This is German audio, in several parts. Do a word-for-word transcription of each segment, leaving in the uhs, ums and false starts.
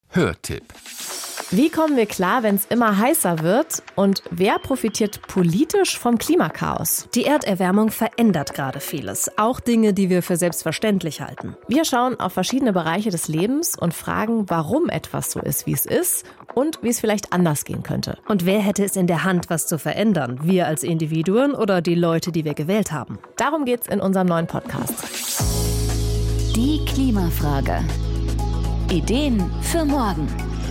Hörtipp. Wie kommen wir klar, wenn es immer heißer wird? Und wer profitiert politisch vom Klimakaos? Die Erderwärmung verändert gerade vieles, auch Dinge, die wir für selbstverständlich halten. Wir schauen auf verschiedene Bereiche des Lebens und fragen, warum etwas so ist, wie es ist und wie es vielleicht anders gehen könnte. Und wer hätte es in der Hand, was zu verändern? Wir als Individuen oder die Leute, die wir gewählt haben? Darum geht's in unserem neuen Podcast. Die Klimafrage. Ideen für morgen.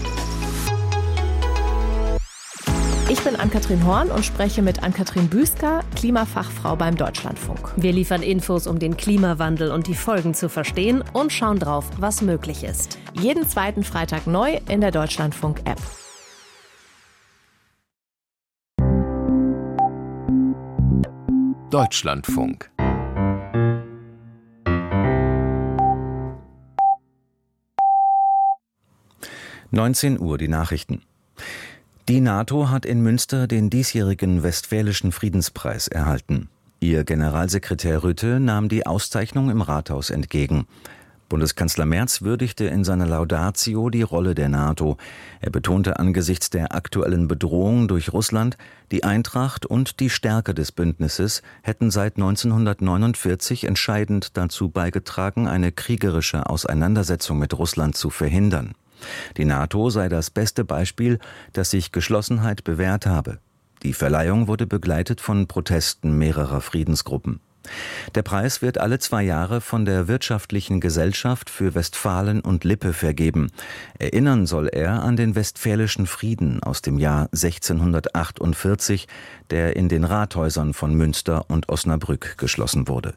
Ich bin Ann-Kathrin Horn und spreche mit Ann-Kathrin Büsker, Klimafachfrau beim Deutschlandfunk. Wir liefern Infos, um den Klimawandel und die Folgen zu verstehen und schauen drauf, was möglich ist. Jeden zweiten Freitag neu in der Deutschlandfunk-App. Deutschlandfunk. neunzehn Uhr, die Nachrichten. Die NATO hat in Münster den diesjährigen Westfälischen Friedenspreis erhalten. Ihr Generalsekretär Rutte nahm die Auszeichnung im Rathaus entgegen. Bundeskanzler Merz würdigte in seiner Laudatio die Rolle der NATO. Er betonte angesichts der aktuellen Bedrohung durch Russland, die Eintracht und die Stärke des Bündnisses hätten seit neunzehnhundertneunundvierzig entscheidend dazu beigetragen, eine kriegerische Auseinandersetzung mit Russland zu verhindern. Die NATO sei das beste Beispiel, dass sich Geschlossenheit bewährt habe. Die Verleihung wurde begleitet von Protesten mehrerer Friedensgruppen. Der Preis wird alle zwei Jahre von der Wirtschaftlichen Gesellschaft für Westfalen und Lippe vergeben. Erinnern soll er an den Westfälischen Frieden aus dem Jahr sechzehnhundertachtundvierzig, der in den Rathäusern von Münster und Osnabrück geschlossen wurde.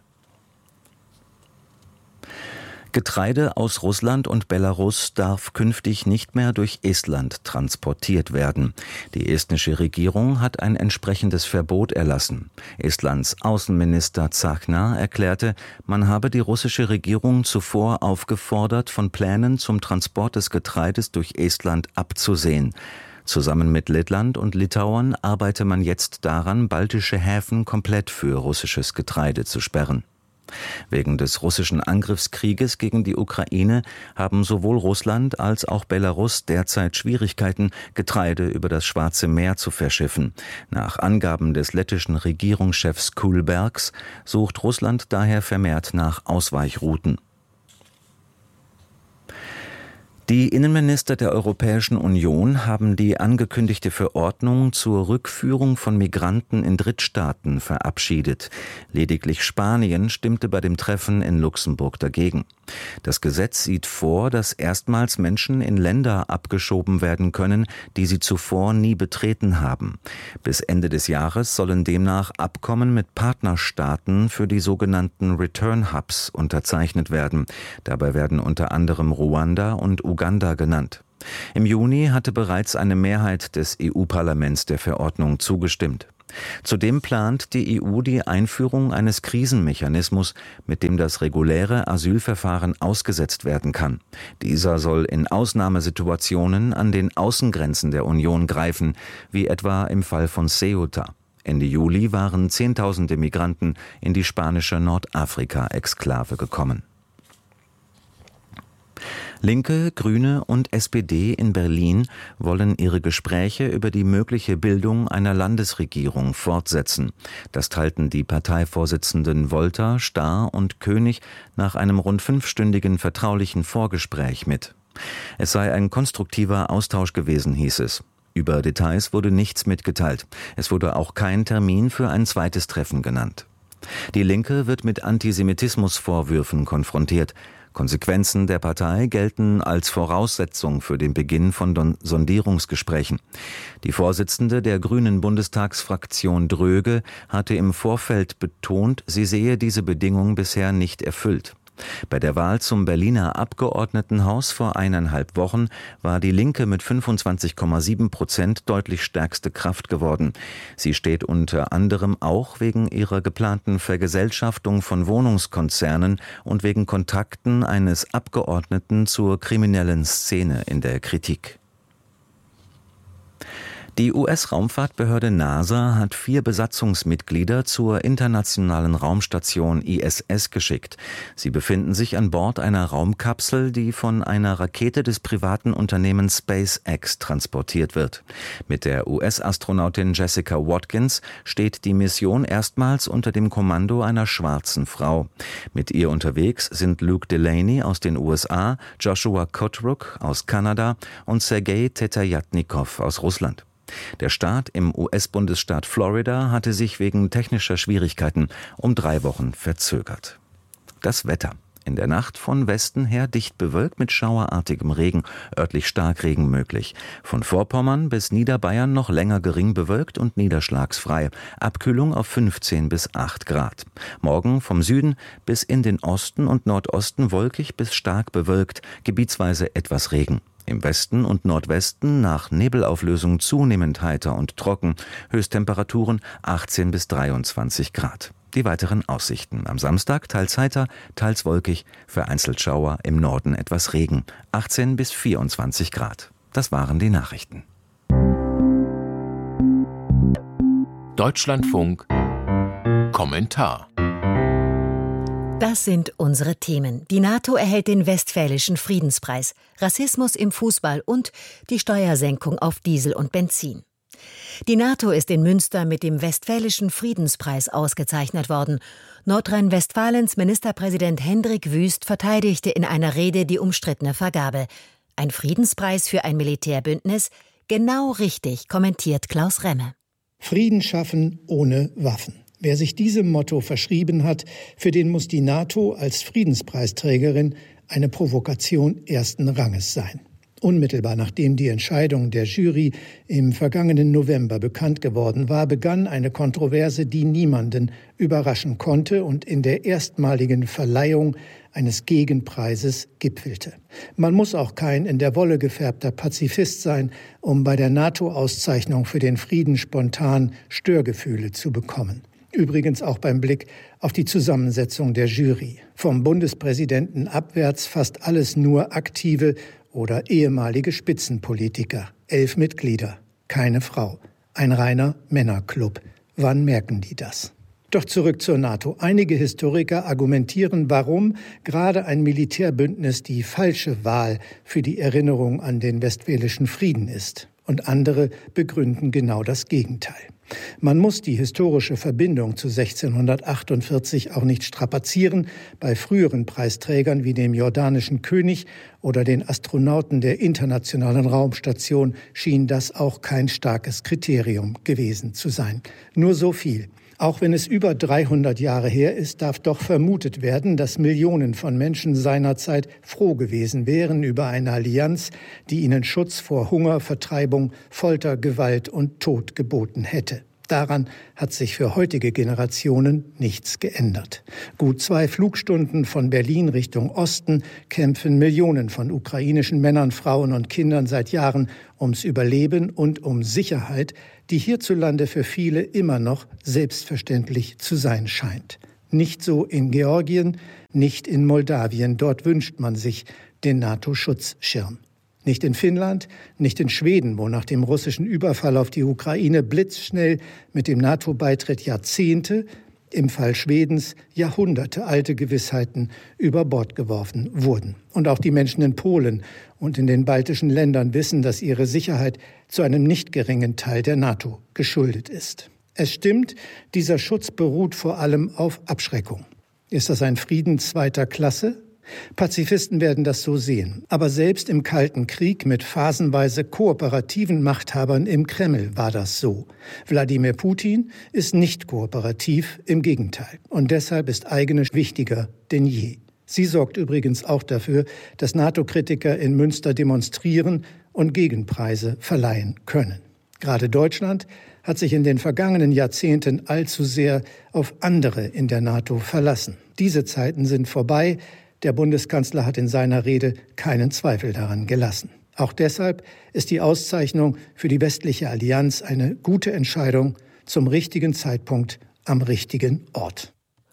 Getreide aus Russland und Belarus darf künftig nicht mehr durch Estland transportiert werden. Die estnische Regierung hat ein entsprechendes Verbot erlassen. Estlands Außenminister Tsahkna erklärte, man habe die russische Regierung zuvor aufgefordert, von Plänen zum Transport des Getreides durch Estland abzusehen. Zusammen mit Lettland und Litauen arbeite man jetzt daran, baltische Häfen komplett für russisches Getreide zu sperren. Wegen des russischen Angriffskrieges gegen die Ukraine haben sowohl Russland als auch Belarus derzeit Schwierigkeiten, Getreide über das Schwarze Meer zu verschiffen. Nach Angaben des lettischen Regierungschefs Kullbergs sucht Russland daher vermehrt nach Ausweichrouten. Die Innenminister der Europäischen Union haben die angekündigte Verordnung zur Rückführung von Migranten in Drittstaaten verabschiedet. Lediglich Spanien stimmte bei dem Treffen in Luxemburg dagegen. Das Gesetz sieht vor, dass erstmals Menschen in Länder abgeschoben werden können, die sie zuvor nie betreten haben. Bis Ende des Jahres sollen demnach Abkommen mit Partnerstaaten für die sogenannten Return Hubs unterzeichnet werden. Dabei werden unter anderem Ruanda und Uganda genannt. Im Juni hatte bereits eine Mehrheit des E U-Parlaments der Verordnung zugestimmt. Zudem plant die E U die Einführung eines Krisenmechanismus, mit dem das reguläre Asylverfahren ausgesetzt werden kann. Dieser soll in Ausnahmesituationen an den Außengrenzen der Union greifen, wie etwa im Fall von Ceuta. Ende Juli waren Zehntausende Migranten in die spanische Nordafrika-Exklave gekommen. Linke, Grüne und S P D in Berlin wollen ihre Gespräche über die mögliche Bildung einer Landesregierung fortsetzen. Das teilten die Parteivorsitzenden Wolter, Starr und König nach einem rund fünfstündigen vertraulichen Vorgespräch mit. Es sei ein konstruktiver Austausch gewesen, hieß es. Über Details wurde nichts mitgeteilt. Es wurde auch kein Termin für ein zweites Treffen genannt. Die Linke wird mit Antisemitismusvorwürfen konfrontiert. Konsequenzen der Partei gelten als Voraussetzung für den Beginn von Sondierungsgesprächen. Die Vorsitzende der Grünen Bundestagsfraktion Dröge hatte im Vorfeld betont, sie sehe diese Bedingung bisher nicht erfüllt. Bei der Wahl zum Berliner Abgeordnetenhaus vor eineinhalb Wochen war die Linke mit fünfundzwanzig Komma sieben Prozent deutlich stärkste Kraft geworden. Sie steht unter anderem auch wegen ihrer geplanten Vergesellschaftung von Wohnungskonzernen und wegen Kontakten eines Abgeordneten zur kriminellen Szene in der Kritik. Die U S-Raumfahrtbehörde NASA hat vier Besatzungsmitglieder zur internationalen Raumstation I S S geschickt. Sie befinden sich an Bord einer Raumkapsel, die von einer Rakete des privaten Unternehmens SpaceX transportiert wird. Mit der U S-Astronautin Jessica Watkins steht die Mission erstmals unter dem Kommando einer schwarzen Frau. Mit ihr unterwegs sind Luke Delaney aus den U S A, Joshua Kotruk aus Kanada und Sergei Teterjatnikow aus Russland. Der Start im U S-Bundesstaat Florida hatte sich wegen technischer Schwierigkeiten um drei Wochen verzögert. Das Wetter. In der Nacht von Westen her dicht bewölkt mit schauerartigem Regen, örtlich Starkregen möglich. Von Vorpommern bis Niederbayern noch länger gering bewölkt und niederschlagsfrei. Abkühlung auf fünfzehn bis acht Grad. Morgen vom Süden bis in den Osten und Nordosten wolkig bis stark bewölkt, gebietsweise etwas Regen. Im Westen und Nordwesten nach Nebelauflösung zunehmend heiter und trocken. Höchsttemperaturen achtzehn bis dreiundzwanzig Grad. Die weiteren Aussichten. Am Samstag teils heiter, teils wolkig, vereinzelt Schauer, im Norden etwas Regen. achtzehn bis vierundzwanzig Grad. Das waren die Nachrichten. Deutschlandfunk Kommentar. Das sind unsere Themen. Die NATO erhält den Westfälischen Friedenspreis, Rassismus im Fußball und die Steuersenkung auf Diesel und Benzin. Die NATO ist in Münster mit dem Westfälischen Friedenspreis ausgezeichnet worden. Nordrhein-Westfalens Ministerpräsident Hendrik Wüst verteidigte in einer Rede die umstrittene Vergabe. Ein Friedenspreis für ein Militärbündnis? Genau richtig, kommentiert Klaus Remme. Frieden schaffen ohne Waffen. Wer sich diesem Motto verschrieben hat, für den muss die NATO als Friedenspreisträgerin eine Provokation ersten Ranges sein. Unmittelbar nachdem die Entscheidung der Jury im vergangenen November bekannt geworden war, begann eine Kontroverse, die niemanden überraschen konnte und in der erstmaligen Verleihung eines Gegenpreises gipfelte. Man muss auch kein in der Wolle gefärbter Pazifist sein, um bei der NATO-Auszeichnung für den Frieden spontan Störgefühle zu bekommen. Übrigens auch beim Blick auf die Zusammensetzung der Jury. Vom Bundespräsidenten abwärts fast alles nur aktive oder ehemalige Spitzenpolitiker. Elf Mitglieder, keine Frau. Ein reiner Männerclub. Wann merken die das? Doch zurück zur NATO. Einige Historiker argumentieren, warum gerade ein Militärbündnis die falsche Wahl für die Erinnerung an den Westfälischen Frieden ist. Und andere begründen genau das Gegenteil. Man muss die historische Verbindung zu sechzehnhundertachtundvierzig auch nicht strapazieren. Bei früheren Preisträgern wie dem jordanischen König oder den Astronauten der Internationalen Raumstation schien das auch kein starkes Kriterium gewesen zu sein. Nur so viel. Auch wenn es über dreihundert Jahre her ist, darf doch vermutet werden, dass Millionen von Menschen seinerzeit froh gewesen wären über eine Allianz, die ihnen Schutz vor Hunger, Vertreibung, Folter, Gewalt und Tod geboten hätte. Daran hat sich für heutige Generationen nichts geändert. Gut zwei Flugstunden von Berlin Richtung Osten kämpfen Millionen von ukrainischen Männern, Frauen und Kindern seit Jahren ums Überleben und um Sicherheit, die hierzulande für viele immer noch selbstverständlich zu sein scheint. Nicht so in Georgien, nicht in Moldawien. Dort wünscht man sich den NATO-Schutzschirm. Nicht in Finnland, nicht in Schweden, wo nach dem russischen Überfall auf die Ukraine blitzschnell mit dem NATO-Beitritt Jahrzehnte, im Fall Schwedens Jahrhunderte alte Gewissheiten über Bord geworfen wurden. Und auch die Menschen in Polen und in den baltischen Ländern wissen, dass ihre Sicherheit zu einem nicht geringen Teil der NATO geschuldet ist. Es stimmt, dieser Schutz beruht vor allem auf Abschreckung. Ist das ein Frieden zweiter Klasse? Pazifisten werden das so sehen. Aber selbst im Kalten Krieg mit phasenweise kooperativen Machthabern im Kreml war das so. Wladimir Putin ist nicht kooperativ, im Gegenteil. Und deshalb ist eigene wichtiger denn je. Sie sorgt übrigens auch dafür, dass NATO-Kritiker in Münster demonstrieren und Gegenpreise verleihen können. Gerade Deutschland hat sich in den vergangenen Jahrzehnten allzu sehr auf andere in der NATO verlassen. Diese Zeiten sind vorbei. Der Bundeskanzler hat in seiner Rede keinen Zweifel daran gelassen. Auch deshalb ist die Auszeichnung für die westliche Allianz eine gute Entscheidung zum richtigen Zeitpunkt am richtigen Ort.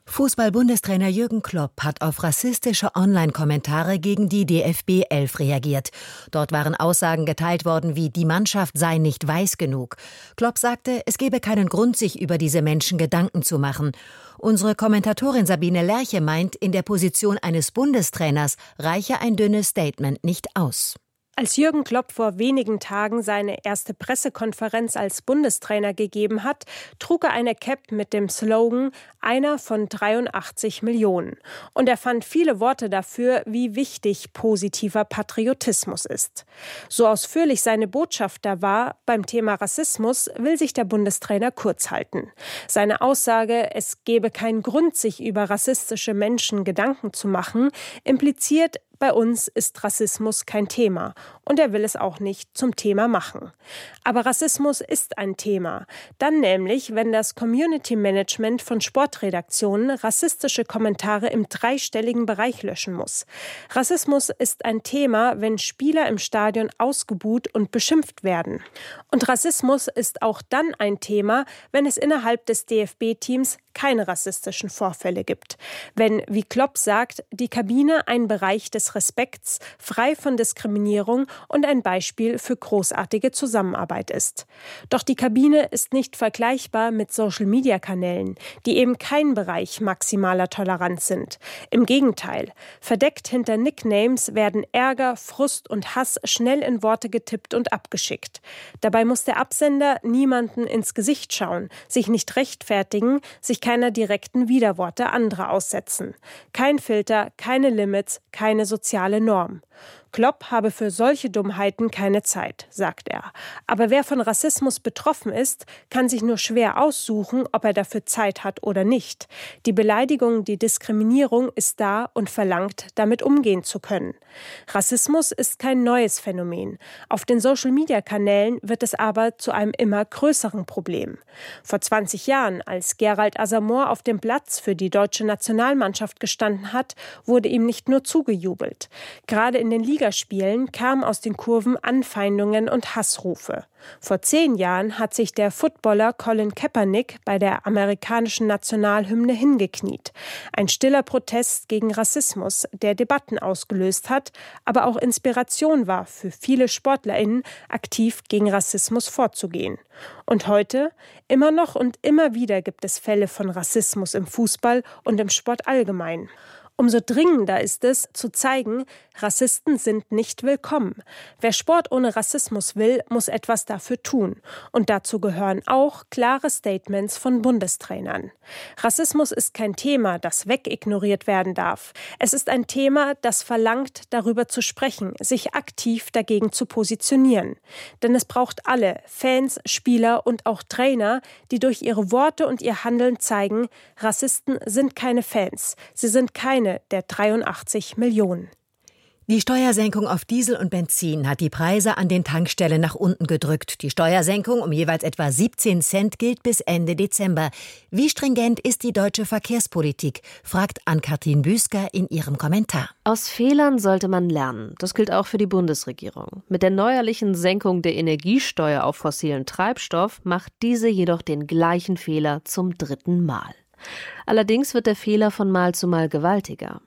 Fußball-Bundestrainer Jürgen Klopp hat auf rassistische Online-Kommentare gegen die D F B elf reagiert. Dort waren Aussagen geteilt worden wie, die Mannschaft sei nicht weiß genug. Klopp sagte, es gebe keinen Grund, sich über diese Menschen Gedanken zu machen. Unsere Kommentatorin Sabine Lerche meint, in der Position eines Bundestrainers reiche ein dünnes Statement nicht aus. Als Jürgen Klopp vor wenigen Tagen seine erste Pressekonferenz als Bundestrainer gegeben hat, trug er eine Cap mit dem Slogan „Einer von dreiundachtzig Millionen". Und er fand viele Worte dafür, wie wichtig positiver Patriotismus ist. So ausführlich seine Botschaft da war, beim Thema Rassismus will sich der Bundestrainer kurz halten. Seine Aussage, es gebe keinen Grund, sich über rassistische Menschen Gedanken zu machen, impliziert, bei uns ist Rassismus kein Thema und er will es auch nicht zum Thema machen. Aber Rassismus ist ein Thema. Dann nämlich, wenn das Community Management von Sportredaktionen rassistische Kommentare im dreistelligen Bereich löschen muss. Rassismus ist ein Thema, wenn Spieler im Stadion ausgebuht und beschimpft werden. Und Rassismus ist auch dann ein Thema, wenn es innerhalb des D F B-Teams keine rassistischen Vorfälle gibt. Wenn, wie Klopp sagt, die Kabine ein Bereich des Respekts, frei von Diskriminierung und ein Beispiel für großartige Zusammenarbeit ist. Doch die Kabine ist nicht vergleichbar mit Social-Media-Kanälen, die eben kein Bereich maximaler Toleranz sind. Im Gegenteil, verdeckt hinter Nicknames werden Ärger, Frust und Hass schnell in Worte getippt und abgeschickt. Dabei muss der Absender niemanden ins Gesicht schauen, sich nicht rechtfertigen, sich keiner direkten Widerworte anderer aussetzen. Kein Filter, keine Limits, keine soziale Norm. Klopp habe für solche Dummheiten keine Zeit, sagt er. Aber wer von Rassismus betroffen ist, kann sich nur schwer aussuchen, ob er dafür Zeit hat oder nicht. Die Beleidigung, die Diskriminierung ist da und verlangt, damit umgehen zu können. Rassismus ist kein neues Phänomen. Auf den Social-Media-Kanälen wird es aber zu einem immer größeren Problem. Vor zwanzig Jahren, als Gerald Asamoah auf dem Platz für die deutsche Nationalmannschaft gestanden hat, wurde ihm nicht nur zugejubelt. Gerade in den Ligaspielen kamen aus den Kurven Anfeindungen und Hassrufe. Vor zehn Jahren hat sich der Footballer Colin Kaepernick bei der amerikanischen Nationalhymne hingekniet. Ein stiller Protest gegen Rassismus, der Debatten ausgelöst hat, aber auch Inspiration war für viele SportlerInnen, aktiv gegen Rassismus vorzugehen. Und heute? Immer noch und immer wieder gibt es Fälle von Rassismus im Fußball und im Sport allgemein. Umso dringender ist es, zu zeigen, Rassisten sind nicht willkommen. Wer Sport ohne Rassismus will, muss etwas dafür tun. Und dazu gehören auch klare Statements von Bundestrainern. Rassismus ist kein Thema, das wegignoriert werden darf. Es ist ein Thema, das verlangt, darüber zu sprechen, sich aktiv dagegen zu positionieren. Denn es braucht alle, Fans, Spieler und auch Trainer, die durch ihre Worte und ihr Handeln zeigen, Rassisten sind keine Fans. Sie sind keine der dreiundachtzig Millionen. Die Steuersenkung auf Diesel und Benzin hat die Preise an den Tankstellen nach unten gedrückt. Die Steuersenkung um jeweils etwa siebzehn Cent gilt bis Ende Dezember. Wie stringent ist die deutsche Verkehrspolitik, fragt Ann-Kathrin Büsker in ihrem Kommentar. Aus Fehlern sollte man lernen. Das gilt auch für die Bundesregierung. Mit der neuerlichen Senkung der Energiesteuer auf fossilen Treibstoff macht diese jedoch den gleichen Fehler zum dritten Mal. Allerdings wird der Fehler von Mal zu Mal gewaltiger.